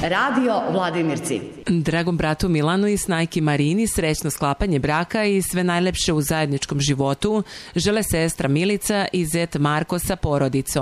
Radio Vladimirci. Dragom bratu Milanu i snajki Marini srećno sklapanje braka i sve najlepše u zajedničkom životu žele sestra Milica i zet Marko sa porodicom.